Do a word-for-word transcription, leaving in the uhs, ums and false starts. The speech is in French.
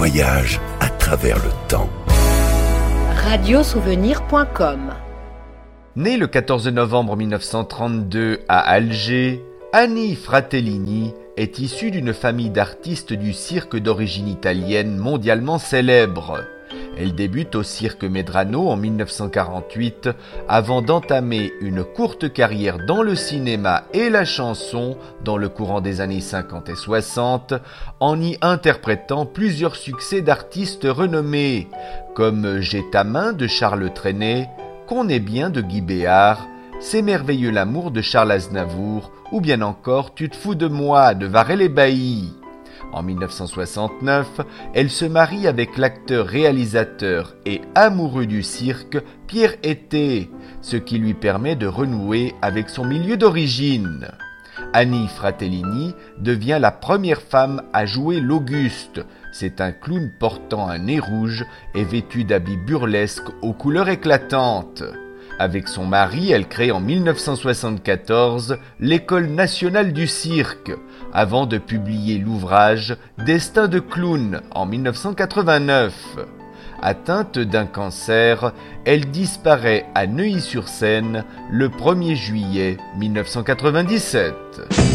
voyage à travers le temps. radiosouvenir point com. Née le quatorze novembre mille neuf cent trente-deux à Alger, Annie Fratellini est issue d'une famille d'artistes du cirque d'origine italienne mondialement célèbre. Elle débute au Cirque Medrano en mille neuf cent quarante-huit avant d'entamer une courte carrière dans le cinéma et la chanson dans le courant des années cinquante et soixante en y interprétant plusieurs succès d'artistes renommés comme J'ai ta main de Charles Trenet, Qu'on est bien de Guy Béard, C'est merveilleux l'amour de Charles Aznavour ou bien encore Tu te fous de moi de Varel et Bailly. En mille neuf cent soixante-neuf, elle se marie avec l'acteur, réalisateur et amoureux du cirque Pierre Hété, ce qui lui permet de renouer avec son milieu d'origine. Annie Fratellini devient la première femme à jouer l'Auguste. C'est un clown portant un nez rouge et vêtu d'habits burlesques aux couleurs éclatantes. Avec son mari, elle crée en mille neuf cent soixante-quatorze l'École nationale du cirque, avant de publier l'ouvrage Destin de clown en mille neuf cent quatre-vingt-neuf. Atteinte d'un cancer, elle disparaît à Neuilly-sur-Seine le premier juillet mille neuf cent quatre-vingt-dix-sept.